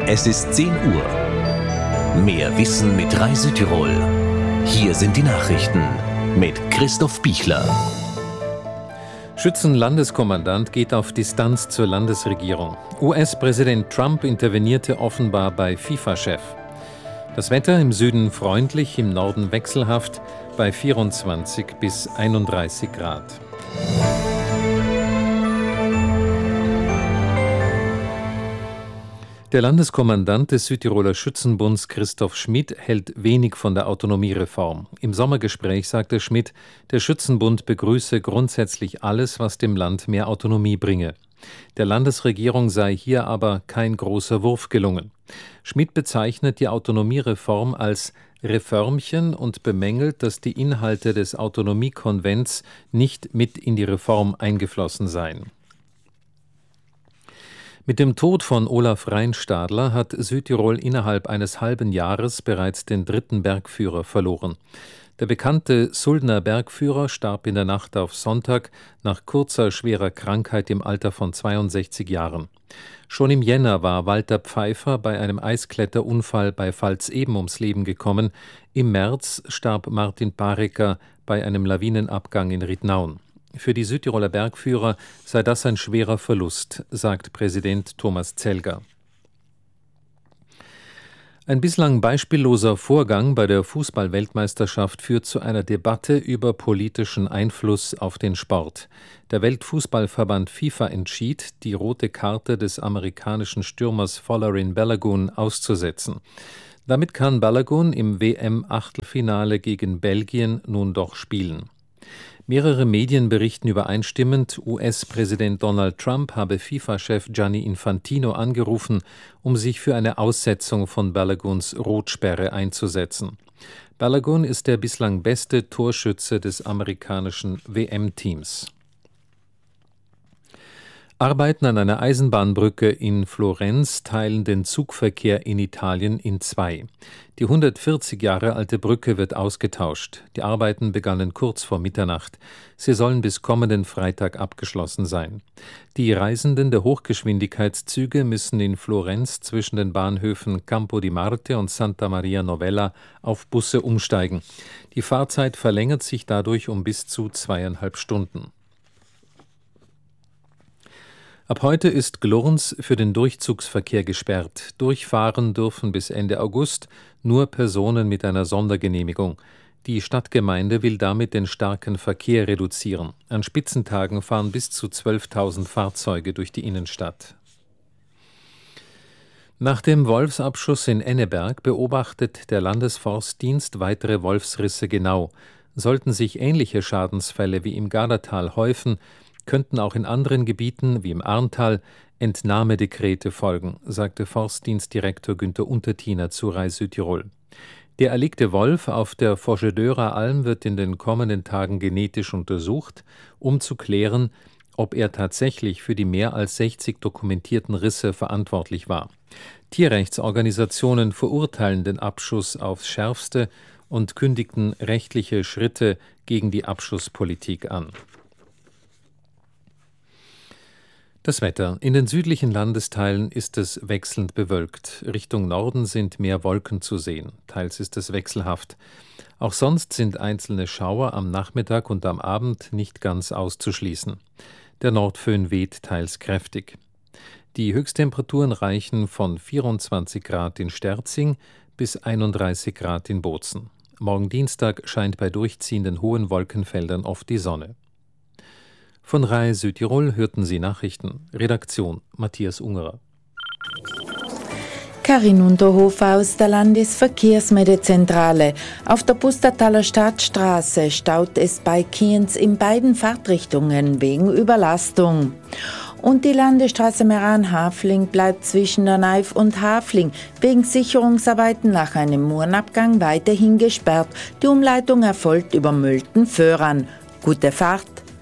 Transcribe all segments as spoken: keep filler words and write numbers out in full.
Es ist zehn Uhr. Mehr Wissen mit Rai Südtirol. Hier sind die Nachrichten mit Christoph Bichler. Schützenlandeskommandant geht auf Distanz zur Landesregierung. U S-Präsident Trump intervenierte offenbar bei FIFA-Chef. Das Wetter im Süden freundlich, im Norden wechselhaft bei vierundzwanzig bis einunddreißig Grad. Der Landeskommandant des Südtiroler Schützenbunds Christoph Schmidt hält wenig von der Autonomiereform. Im Sommergespräch sagte Schmidt, der Schützenbund begrüße grundsätzlich alles, was dem Land mehr Autonomie bringe. Der Landesregierung sei hier aber kein großer Wurf gelungen. Schmidt bezeichnet die Autonomiereform als Reformchen und bemängelt, dass die Inhalte des Autonomiekonvents nicht mit in die Reform eingeflossen seien. Mit dem Tod von Olaf Reinstadler hat Südtirol innerhalb eines halben Jahres bereits den dritten Bergführer verloren. Der bekannte Suldner Bergführer starb in der Nacht auf Sonntag nach kurzer, schwerer Krankheit im Alter von zweiundsechzig Jahren. Schon im Jänner war Walter Pfeiffer bei einem Eiskletterunfall bei Pfalzeben ums Leben gekommen. Im März starb Martin Pareker bei einem Lawinenabgang in Riednaun. Für die Südtiroler Bergführer sei das ein schwerer Verlust, sagt Präsident Thomas Zelger. Ein bislang beispielloser Vorgang bei der Fußball-Weltmeisterschaft führt zu einer Debatte über politischen Einfluss auf den Sport. Der Weltfußballverband FIFA entschied, die rote Karte des amerikanischen Stürmers Folarin Balogun auszusetzen. Damit kann Balogun im W M-Achtelfinale gegen Belgien nun doch spielen. Mehrere Medien berichten übereinstimmend, U S-Präsident Donald Trump habe FIFA-Chef Gianni Infantino angerufen, um sich für eine Aussetzung von Baloguns Rotsperre einzusetzen. Balogun ist der bislang beste Torschütze des amerikanischen W M-Teams. Arbeiten an einer Eisenbahnbrücke in Florenz teilen den Zugverkehr in Italien in zwei. Die hundertvierzig Jahre alte Brücke wird ausgetauscht. Die Arbeiten begannen kurz vor Mitternacht. Sie sollen bis kommenden Freitag abgeschlossen sein. Die Reisenden der Hochgeschwindigkeitszüge müssen in Florenz zwischen den Bahnhöfen Campo di Marte und Santa Maria Novella auf Busse umsteigen. Die Fahrzeit verlängert sich dadurch um bis zu zweieinhalb Stunden. Ab heute ist Glurns für den Durchzugsverkehr gesperrt. Durchfahren dürfen bis Ende August nur Personen mit einer Sondergenehmigung. Die Stadtgemeinde will damit den starken Verkehr reduzieren. An Spitzentagen fahren bis zu zwölftausend Fahrzeuge durch die Innenstadt. Nach dem Wolfsabschuss in Enneberg beobachtet der Landesforstdienst weitere Wolfsrisse genau. Sollten sich ähnliche Schadensfälle wie im Gardatal häufen, könnten auch in anderen Gebieten, wie im Arntal, Entnahmedekrete folgen, sagte Forstdienstdirektor Günther Untertiner zu Rai Südtirol. Der erlegte Wolf auf der Forchedeurer Alm wird in den kommenden Tagen genetisch untersucht, um zu klären, ob er tatsächlich für die mehr als sechzig dokumentierten Risse verantwortlich war. Tierrechtsorganisationen verurteilen den Abschuss aufs Schärfste und kündigten rechtliche Schritte gegen die Abschusspolitik an. Das Wetter. In den südlichen Landesteilen ist es wechselnd bewölkt. Richtung Norden sind mehr Wolken zu sehen. Teils ist es wechselhaft. Auch sonst sind einzelne Schauer am Nachmittag und am Abend nicht ganz auszuschließen. Der Nordföhn weht teils kräftig. Die Höchsttemperaturen reichen von vierundzwanzig Grad in Sterzing bis einunddreißig Grad in Bozen. Morgen Dienstag scheint bei durchziehenden hohen Wolkenfeldern oft die Sonne. Von Rai Südtirol hörten Sie Nachrichten. Redaktion Matthias Ungerer. Karin Unterhofer aus der Landesverkehrsmeldezentrale. Auf der Pustertaler Stadtstraße staut es bei Kienz in beiden Fahrtrichtungen wegen Überlastung. Und die Landesstraße Meran-Hafling bleibt zwischen der Neif und Hafling wegen Sicherungsarbeiten nach einem Murenabgang weiterhin gesperrt. Die Umleitung erfolgt über Mölten-Föhran. Gute Fahrt!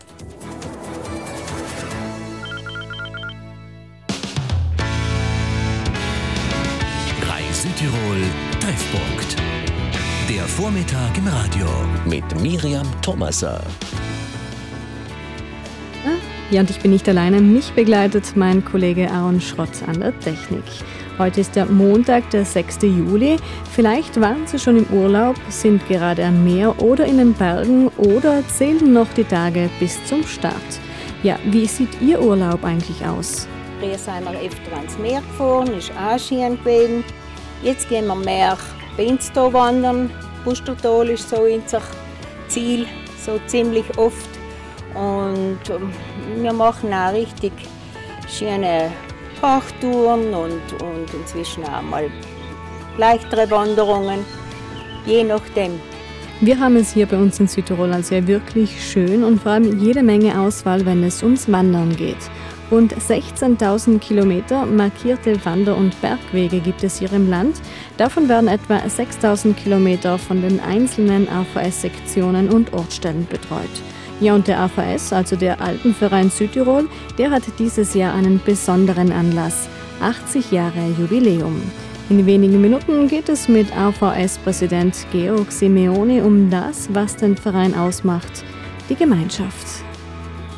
Südtirol Treffpunkt. Der Vormittag im Radio mit Miriam Thomaser. Hm? Ja, und ich bin nicht alleine. Mich begleitet mein Kollege Aaron Schrott an der Technik. Heute ist der Montag, der sechster Juli. Vielleicht waren Sie schon im Urlaub, sind gerade am Meer oder in den Bergen oder zählen noch die Tage bis zum Start. Ja, wie sieht Ihr Urlaub eigentlich aus? Früher sind wir öfter ans Meer gefahren, ist auch schön gewesen. Jetzt gehen wir mehr Benstal wandern. Pustertal ist so unser Ziel, so ziemlich oft. Und wir machen auch richtig schöne Parktouren und, und inzwischen auch mal leichtere Wanderungen, je nachdem. Wir haben es hier bei uns in Südtirol also wirklich schön und vor allem jede Menge Auswahl, wenn es ums Wandern geht. Rund sechzehntausend Kilometer markierte Wander- und Bergwege gibt es hier im Land. Davon werden etwa sechstausend Kilometer von den einzelnen A V S-Sektionen und Ortsstellen betreut. Ja, und der A V S, also der Alpenverein Südtirol, der hat dieses Jahr einen besonderen Anlass, achtzig Jahre Jubiläum. In wenigen Minuten geht es mit A V S-Präsident Georg Simeone um das, was den Verein ausmacht, die Gemeinschaft.